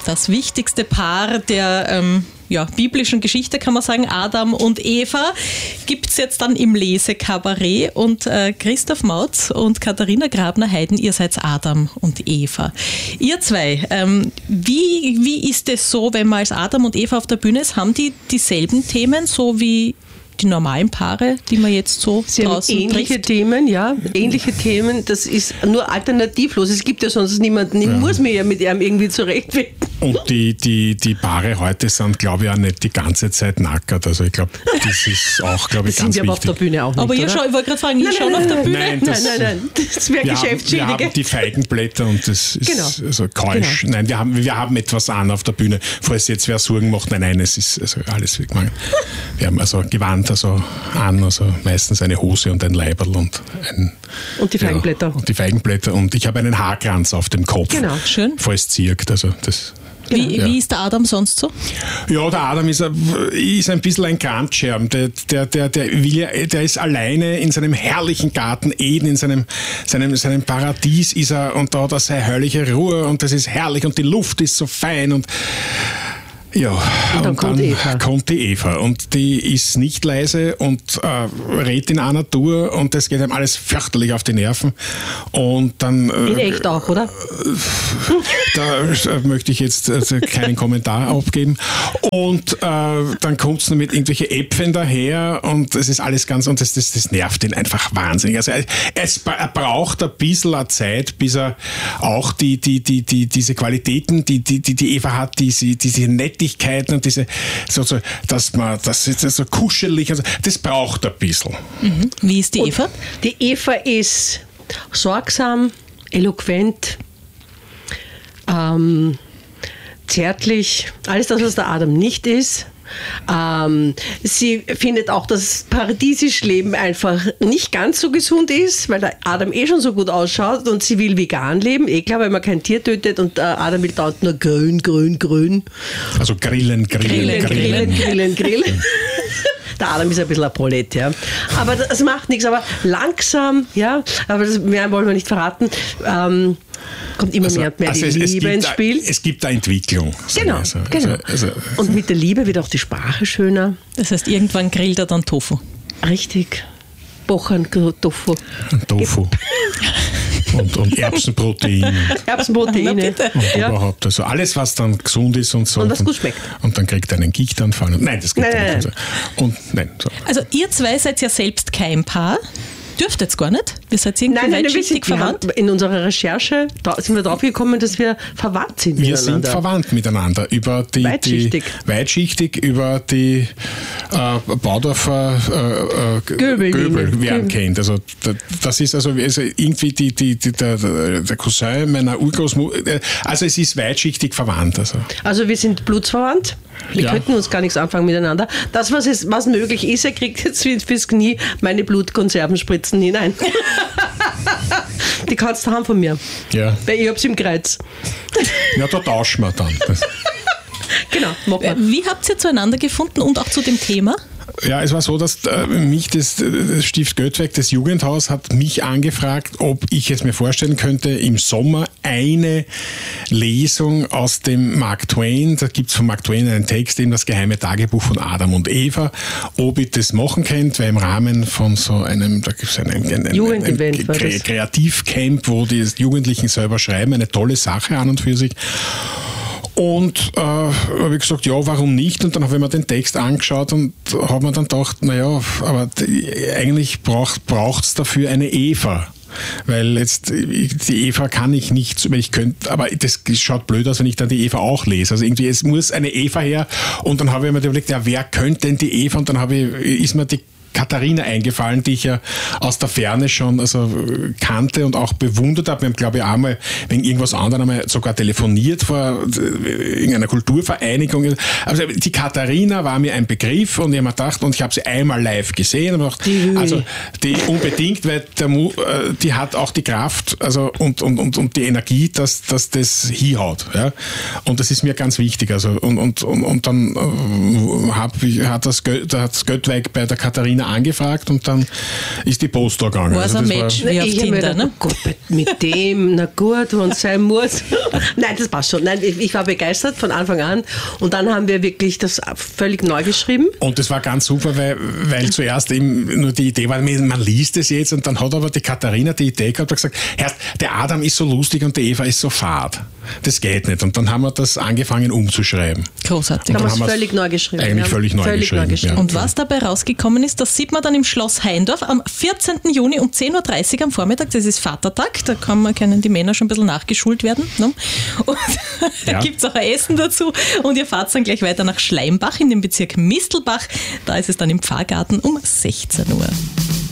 das wichtigste Paar der biblischen Geschichte, kann man sagen, Adam und Eva, gibt es jetzt dann im Lesekabarett und Christoph Mautz und Katharina Grabner-Heiden, ihr seid Adam und Eva. Ihr zwei, wie ist es so, wenn man als Adam und Eva auf der Bühne ist, haben die dieselben Themen, so wie die normalen Paare, die man jetzt so Sie draußen haben ähnliche trifft? Themen, ja, ähnliche Themen. Das ist nur alternativlos. Es gibt ja sonst niemanden. Ich muss mich ja mit ihm irgendwie zurechtfinden. Und die Paare heute sind, glaube ich, auch nicht die ganze Zeit nackert. Also ich glaube, das ist auch, glaube ich, Das ganz sind wir aber auf wichtig. der Bühne auch nicht, Aber ihr oder? ich wollte gerade fragen, ihr schaut auf der Bühne? Nein, Nein. Das wäre wir geschäftsschädigend. haben die Feigenblätter und das ist Genau. also keusch. Genau. Nein, wir haben etwas an auf der Bühne. Falls jetzt wer Sorgen macht, nein, es ist also alles wie gemacht. Wir haben also Gewand also an, also meistens eine Hose und ein Leiberl und die Feigenblätter. Ja, und die Feigenblätter. Und ich habe einen Haarkranz auf dem Kopf. Genau. Schön. Falls zirkt. Also das. Wie ist der Adam sonst so? Ja, der Adam ist ein bisschen ein Grandschirm. Der ist alleine in seinem herrlichen Garten Eden, in seinem Paradies ist er, und da hat er seine herrliche Ruhe und das ist herrlich und die Luft ist so fein und ja, und dann kommt die Eva und die ist nicht leise und redet in einer Tour und das geht ihm alles fürchterlich auf die Nerven und dann... in echt auch, oder? Da möchte ich jetzt keinen Kommentar abgeben und dann kommt es mit irgendwelchen Äpfeln daher und es ist alles ganz, und das nervt ihn einfach wahnsinnig. Also er braucht ein bisschen Zeit, bis er auch diese Qualitäten, die Eva hat, diese Nettigkeiten und diese, das ist so kuschelig, also das braucht ein bisschen. Mhm. Wie ist die Eva? Und die Eva ist sorgsam, eloquent, zärtlich, alles das, was der Adam nicht ist. Sie findet auch, dass paradiesisch Leben einfach nicht ganz so gesund ist, weil der Adam schon so gut ausschaut und sie will vegan leben, klar, weil man kein Tier tötet und der Adam will dauernd nur grün. Also grillen. Der Adam ist ein bisschen ein Prolet, ja. Aber das macht nichts, aber langsam, ja, aber das mehr wollen wir nicht verraten, kommt immer mehr und mehr die Liebe ins Spiel. Es gibt eine Entwicklung. Genau. Und mit der Liebe wird auch die Sprache schöner. Das heißt, irgendwann grillt er dann Tofu. Richtig. Bochern-Tofu. Tofu. und Erbsenprotein. Erbsenproteine. Und überhaupt, also alles, was dann gesund ist und so. Und was gut schmeckt. Und dann kriegt er einen Gichtanfall. Nein, das geht nicht. So. Also ihr zwei seid ja selbst kein Paar. Dürft jetzt gar nicht? Ihr seid irgendwie weitschichtig verwandt? In unserer Recherche sind wir drauf gekommen, dass wir verwandt sind Wir miteinander. sind verwandt miteinander. Über weitschichtig über die Baudorfer Göbel werden kennt. Also das ist also irgendwie der Cousin meiner Urgroßmutter. Also es ist weitschichtig verwandt. Also wir sind blutsverwandt. Wir könnten uns gar nichts anfangen miteinander. Das, was möglich ist, er kriegt jetzt fürs Knie meine Blutkonservenspritzen hinein. Die kannst du haben von mir. Ja. Weil ich hab's im Kreuz. Ja, da tauschen wir dann. Genau, machen wir. Wie habt ihr zueinander gefunden und auch zu dem Thema? Ja, es war so, dass mich das Stift Göttwerk, das Jugendhaus, hat mich angefragt, ob ich es mir vorstellen könnte, im Sommer eine Lesung aus dem Mark Twain, da gibt es von Mark Twain einen Text, eben das geheime Tagebuch von Adam und Eva, ob ich das machen könnte, weil im Rahmen von so einem, da gibt es ein Jugendevent, Kreativcamp, wo die Jugendlichen selber schreiben, eine tolle Sache an und für sich. Und habe ich gesagt, ja, warum nicht? Und dann habe ich mir den Text angeschaut und habe mir dann gedacht, naja, aber eigentlich braucht es dafür eine Eva. Weil jetzt die Eva kann ich nicht, weil ich könnte, aber das schaut blöd aus, wenn ich dann die Eva auch lese. Also irgendwie, es muss eine Eva her. Und dann habe ich mir überlegt, ja, wer könnte denn die Eva? Und dann ist mir die Katharina eingefallen, die ich ja aus der Ferne schon kannte und auch bewundert habe. Wir haben, glaube ich, einmal wegen irgendwas anderem einmal sogar telefoniert vor irgendeiner Kulturvereinigung. Also die Katharina war mir ein Begriff und ich habe mir gedacht, und ich habe sie einmal live gesehen und gedacht, also die unbedingt, weil die hat auch die Kraft und die Energie, dass das hinhaut. Ja? Und das ist mir ganz wichtig. Also, und dann hat das Göttwerk bei der Katharina Katharina angefragt und dann ist die Post da gegangen. War so ein Match wie auf Ich habe mir Tinder, gedacht, ne? oh Gott, mit dem, na gut, wenn es sein muss. Nein, das passt schon. Nein, ich war begeistert von Anfang an und dann haben wir wirklich das völlig neu geschrieben. Und das war ganz super, weil zuerst eben nur die Idee war, man liest es jetzt und dann hat aber die Katharina die Idee gehabt und gesagt, Herr, der Adam ist so lustig und die Eva ist so fad. Das geht nicht. Und dann haben wir das angefangen umzuschreiben. Großartig. Dann haben wir es völlig neu geschrieben. Eigentlich völlig neu geschrieben. Ja. Und was dabei rausgekommen ist, das sieht man dann im Schloss Haindorf am 14. Juni um 10.30 Uhr am Vormittag. Das ist Vatertag, da können die Männer schon ein bisschen nachgeschult werden. Ne? Und da gibt es auch ein Essen dazu. Und ihr fahrt dann gleich weiter nach Schleimbach in den Bezirk Mistelbach. Da ist es dann im Pfarrgarten um 16 Uhr.